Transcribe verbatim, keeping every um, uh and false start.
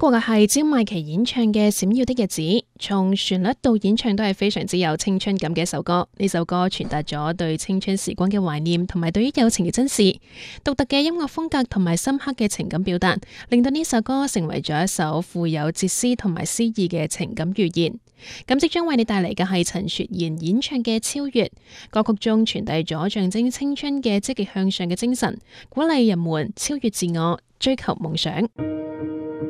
過嘅係焦邁奇演唱嘅《閃耀的日子》，從旋律到演唱都係非常之有青春感嘅一首歌。呢首歌傳達咗對青春時光嘅懷念，同埋對於友情嘅珍視。獨特嘅音樂風格同埋深刻嘅情感表達，令到呢首歌成為咗一首富有哲思同埋詩意嘅情感寓言。咁即將為你帶嚟嘅係陳雪妍演唱嘅《超越》，歌曲中傳遞咗象徵青春嘅積極向上嘅精神，鼓勵人們超越自我，追求夢想。